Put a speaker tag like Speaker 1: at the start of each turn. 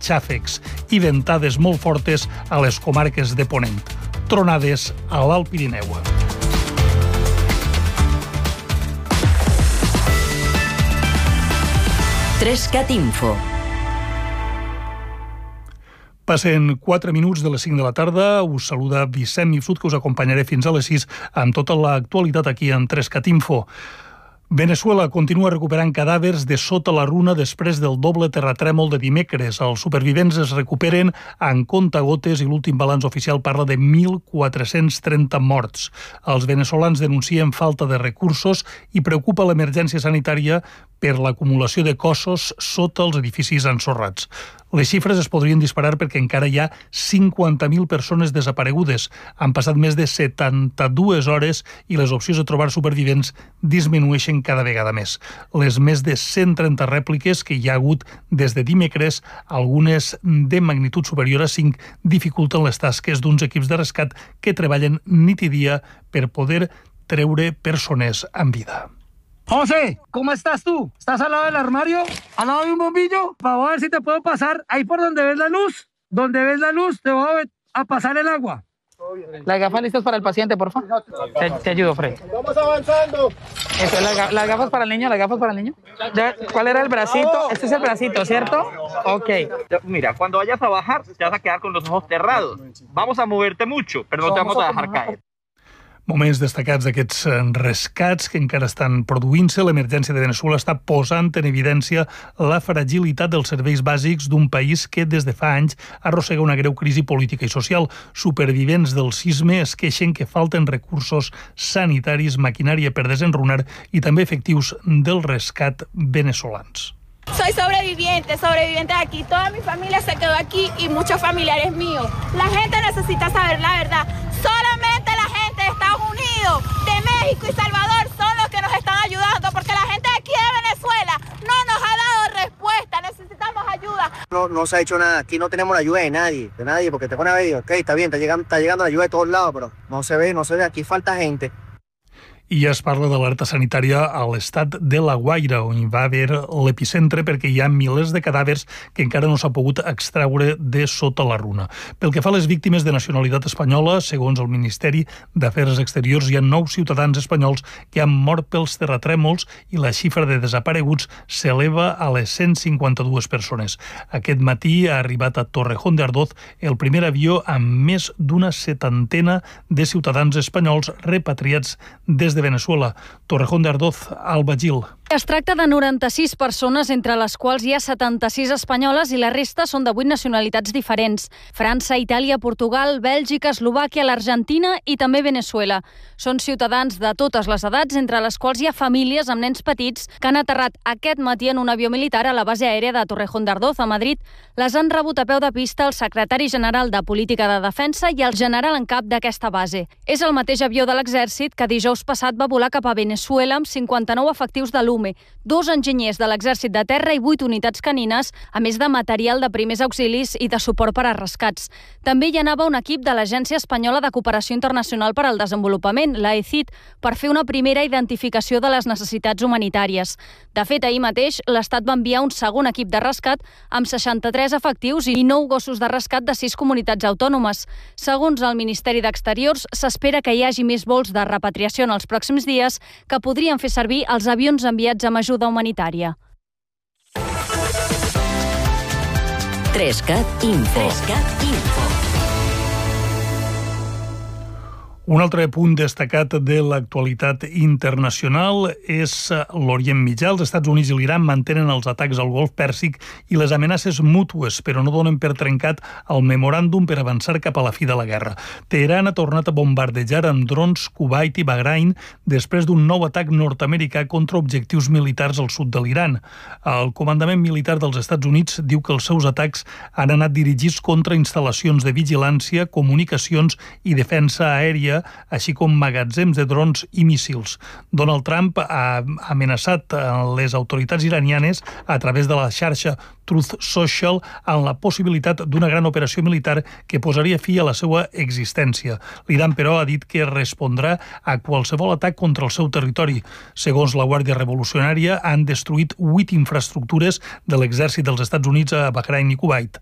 Speaker 1: xàfecs i ventades molt fortes a les comarques de Ponent. Tronades a l'Alt Pirineu.
Speaker 2: Trescat Info.
Speaker 1: Passen 4 minuts de les 5 de la tarda. Us saluda Vicent Mifsud, que us acompanyaré fins a les 6 amb tota l'actualitat aquí en Trescat Info. Veneçuela continua recuperant cadàvers de sota la runa després del doble terratrèmol de dimecres. Els supervivents es recuperen en comptagotes i l'últim balanç oficial parla de 1.430 morts. Els veneçolans denuncien falta de recursos i preocupa l'emergència sanitària per l'acumulació de cossos sota els edificis ensorrats. Les xifres es podrien disparar perquè encara hi ha 50.000 persones desaparegudes. Han passat més de 72 hores i les opcions de trobar supervivents disminueixen cada vegada més. Les més de 130 rèpliques que hi ha hagut des de dimecres, algunes de magnitud superior a 5, dificulten les tasques d'uns equips de rescat que treballen nit i dia per poder treure persones amb vida.
Speaker 3: José, ¿cómo estás tú? ¿Estás al lado del armario? ¿Al lado de un bombillo? Para ver si te puedo pasar ahí por donde ves la luz. Donde ves la luz te voy a pasar el agua.
Speaker 4: Las gafas listas para el paciente, por favor. Te ayudo, Fred.
Speaker 3: Vamos avanzando.
Speaker 4: Eso, las gafas para el niño, las gafas para el niño. ¿Cuál era el bracito? Este es el bracito, ¿cierto? Ok.
Speaker 5: Mira, cuando vayas a bajar, te vas a quedar con los ojos cerrados. Vamos a moverte mucho, pero no te vamos a dejar caer.
Speaker 1: Moments destacats d'aquests rescats que encara estan produint-se. L'emergència de Veneçuela està posant en evidència la fragilitat dels serveis bàsics d'un país que des de fa anys arrossega una greu crisi política i social. Supervivents del sisme es queixen que falten recursos sanitaris, maquinària per desenrunar i també efectius del rescat venezolans.
Speaker 6: Soy sobreviviente de aquí. Toda mi familia se quedó aquí y muchos familiares míos. La gente necesita saber la verdad. Solamente la gente de Estados Unidos, de México y Salvador son los que nos están ayudando, porque la gente de aquí de Venezuela no nos ha dado respuesta. Necesitamos ayuda.
Speaker 7: No se ha hecho nada. Aquí no tenemos la ayuda de nadie, porque te pone a ver, ok, está bien, está llegando la ayuda de todos lados, pero no se ve, aquí falta gente.
Speaker 1: I ja es parla d'alerta sanitària a l'estat de La Guaira, on hi va haver l'epicentre perquè hi ha milers de cadàvers que encara no s'ha pogut extraure de sota la runa. Pel que fa a les víctimes de nacionalitat espanyola, segons el Ministeri d'Afers Exteriors, hi ha 9 ciutadans espanyols que han mort pels terratrèmols i la xifra de desapareguts s'eleva a les 152 persones. Aquest matí ha arribat a Torrejón de Ardoz el primer avió amb més d'una 70 de ciutadans espanyols repatriats des de Veneçuela. Torrejón de Ardoz, Alba Gil.
Speaker 8: Es tracta de 96 persones, entre les quals hi ha 76 espanyoles i la resta són de 8 nacionalitats diferents. França, Itàlia, Portugal, Bèlgica, Eslovàquia, l'Argentina i també Veneçuela. Són ciutadans de totes les edats, entre les quals hi ha famílies amb nens petits que han aterrat aquest matí en un avió militar a la base aèria de Torrejón de Ardoz, a Madrid. Les han rebut a peu de pista el secretari general de Política de Defensa i el general en cap d'aquesta base. És el mateix avió de l'exèrcit que dijous passat va volar cap a Veneçuela amb 59 efectius de l'UME, 2 enginyers de l'exèrcit de terra i 8 unitats canines, a més de material de primers auxilis i de suport per a rescats. També hi anava un equip de l'Agència Espanyola de Cooperació Internacional per al Desenvolupament, l'AECID, per fer una primera identificació de les necessitats humanitàries. De fet, ahir mateix, l'Estat va enviar un segon equip de rescat amb 63 efectius i 9 gossos de rescat de 6 comunitats autònomes. Segons el Ministeri d'Exteriors, s'espera que hi hagi més vols de repatriació en els pròxims dies que podrien fer servir els avions enviats amb ajuda humanitària.
Speaker 2: Trescat Info.
Speaker 1: Un altre punt destacat de l'actualitat internacional és l'Orient Mitjà. Els Estats Units i l'Iran mantenen els atacs al Golf Pèrsic i les amenaces mútues, però no donen per trencat el memoràndum per avançar cap a la fi de la guerra. Teheran ha tornat a bombardejar amb drons Kuwait i Bahrain després d'un nou atac nord-americà contra objectius militars al sud de l'Iran. El comandament militar dels Estats Units diu que els seus atacs han anat dirigits contra instal·lacions de vigilància, comunicacions i defensa aèria, així com magatzems de drons i míssils. Donald Trump ha amenaçat les autoritats iranianes a través de la xarxa Truth Social amb la possibilitat d'una gran operació militar que posaria fi a la seva existència. L'Iran, però, ha dit que respondrà a qualsevol atac contra el seu territori. Segons la Guàrdia Revolucionària, han destruït 8 infraestructures de l'exèrcit dels Estats Units a Bahrain i Kuwait.